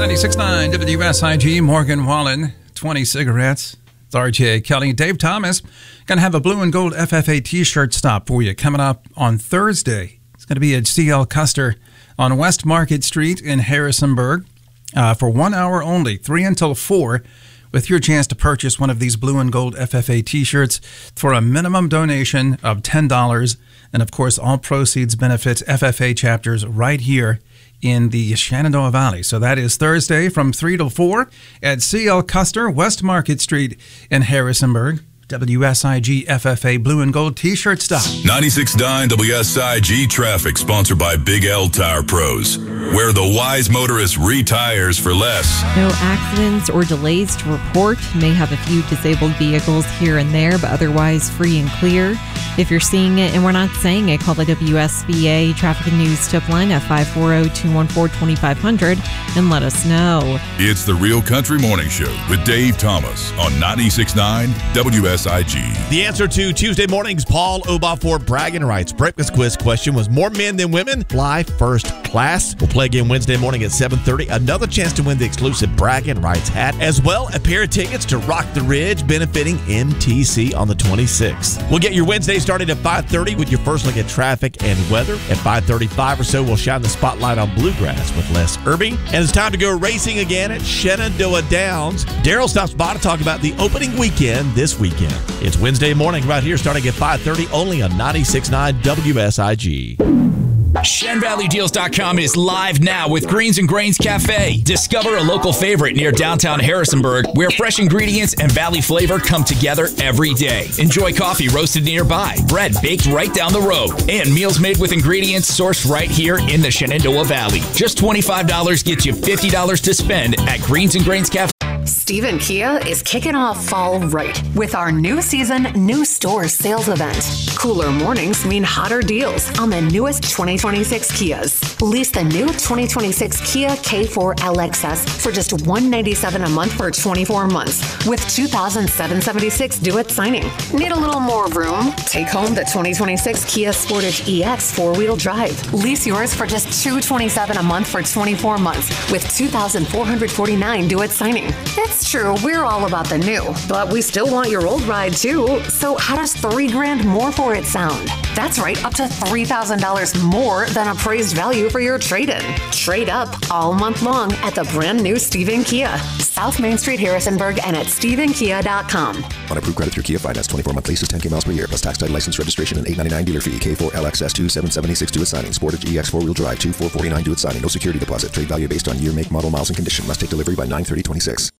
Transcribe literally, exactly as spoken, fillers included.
ninety-six point nine W S I G, Morgan Wallen, twenty cigarettes. It's R J Kelly. Dave Thomas going to have a blue and gold F F A t-shirt stop for you coming up on Thursday. It's going to be at C L Custer on West Market Street in Harrisonburg uh, for one hour only, three until four, with your chance to purchase one of these blue and gold F F A t-shirts for a minimum donation of ten dollars. And, of course, all proceeds benefit F F A chapters right here in the Shenandoah Valley. So that is Thursday from three to four at C L Custer, West Market Street in Harrisonburg. W S I G F F A Blue and Gold T-shirt stop. ninety-six point nine W S I G Traffic, sponsored by Big L Tire Pros, where the wise motorist retires for less. No accidents or delays to report. May have a few disabled vehicles here and there, but otherwise free and clear. If you're seeing it and we're not saying it, call the W S B A Traffic and News tip line at five four zero, two one four, two five zero zero and let us know. It's the Real Country Morning Show with Dave Thomas on ninety-six point nine W S I G. The answer to Tuesday morning's Paul Obafor bragging rights breakfast quiz question was: more men than women fly first class. We'll play again Wednesday morning at seven thirty. Another chance to win the exclusive bragging rights hat, as well a pair of tickets to Rock the Ridge benefiting M T C on the twenty-sixth. We'll get your Wednesday started at five thirty with your first look at traffic and weather. At five thirty-five or so, we'll shine the spotlight on bluegrass with Les Irby. And it's time to go racing again at Shenandoah Downs. Daryl stops by to talk about the opening weekend this weekend. It's Wednesday morning right here starting at five thirty only on ninety-six point nine W S I G. Shen Valley Deals dot com is live now with Greens and Grains Cafe. Discover a local favorite near downtown Harrisonburg where fresh ingredients and valley flavor come together every day. Enjoy coffee roasted nearby, bread baked right down the road, and meals made with ingredients sourced right here in the Shenandoah Valley. Just twenty-five dollars gets you fifty dollars to spend at Greens and Grains Cafe. Stephen Kia is kicking off fall right with our new season, new store sales event. Cooler mornings mean hotter deals on the newest twenty twenty-six Kias. Lease the new twenty twenty-six Kia K four L X S for just one hundred ninety-seven dollars a month for twenty-four months with two thousand seven hundred seventy-six dollars due at signing. Need a little more room? Take home the twenty twenty-six Kia Sportage E X four-wheel drive. Lease yours for just two hundred twenty-seven dollars a month for twenty-four months with two thousand four hundred forty-nine dollars due at signing. It's true, we're all about the new, but we still want your old ride too. So how does three grand more for it sound? That's right, up to three thousand dollars more than appraised value for your trade-in. Trade up all month long at the brand new Stephen Kia, South Main Street, Harrisonburg, and at stephen kia dot com. On approved credit through Kia Finance, twenty-four month leases, ten K miles per year, plus tax, title, license, registration, and eight ninety-nine dealer fee. K four L X S two thousand seven hundred seventy-six due at signing. Sportage E X four-wheel drive two thousand four hundred forty-nine due at signing. No security deposit. Trade value based on year, make, model, miles, and condition. Must take delivery by nine thirty twenty-six.